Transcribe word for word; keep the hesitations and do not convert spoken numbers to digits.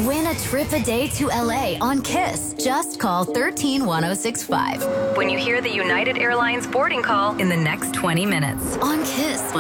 Win a trip a day to L A on Kiss. Just call one three one zero six five when you hear the United Airlines boarding call in the next twenty minutes. On Kiss.